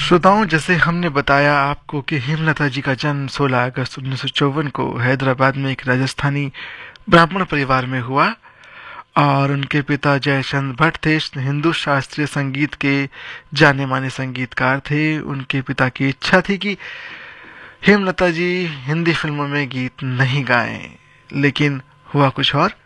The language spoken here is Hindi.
श्रोताओं, जैसे हमने बताया आपको कि हेमलता जी का जन्म 16 अगस्त 1954 को हैदराबाद में एक राजस्थानी ब्राह्मण परिवार में हुआ और उनके पिता जयचंद भट्ट थे। हिंदू शास्त्रीय संगीत के जाने माने संगीतकार थे। उनके पिता की इच्छा थी कि हेमलता जी हिंदी फिल्मों में गीत नहीं गाएं, लेकिन हुआ कुछ और।